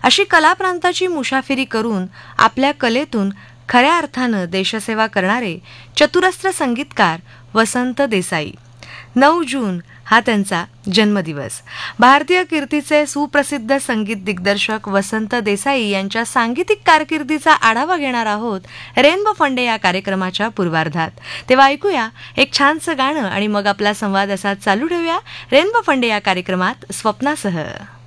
अशी कलाप्रांताची मुसाफिरी करून आपल्या कलेतून खऱ्या अर्थानं देशसेवा करणारे चतुरस्र संगीतकार वसंत देसाई. 9 जून हा त्यांचा जन्मदिवस. भारतीय कीर्तीचे सुप्रसिद्ध संगीत दिग्दर्शक वसंत देसाई यांच्या सांगीतिक कारकिर्दीचा आढावा घेणार आहोत रेनबो फंडे या कार्यक्रमाच्या पूर्वार्धात. तेव्हा ऐकूया एक छानसं गाणं आणि मग आपला संवाद असा चालू ठेवूया रेनबो फंडे या कार्यक्रमात स्वप्नासह.